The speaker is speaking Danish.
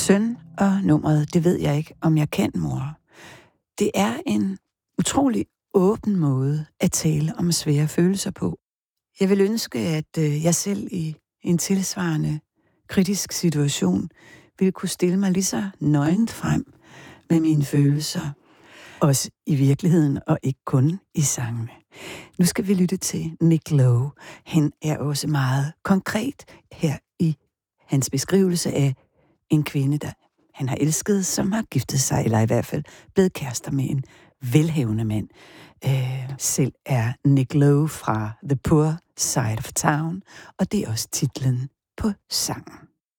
søn, og nummeret, det ved jeg ikke, om jeg kan, mor. Det er en utrolig åben måde at tale om svære følelser på. Jeg vil ønske, at jeg selv i en tilsvarende kritisk situation ville kunne stille mig lige så nøgent frem med mine følelser. Også i virkeligheden, og ikke kun i sangene. Nu skal vi lytte til Nick Lowe. Han er også meget konkret her i hans beskrivelse af en kvinde, der han har elsket, som har giftet sig, eller i hvert fald blevet kærester med en velhavende mand. Selv er Nick Lowe fra The Poor Side of Town, og det er også titlen på sangen.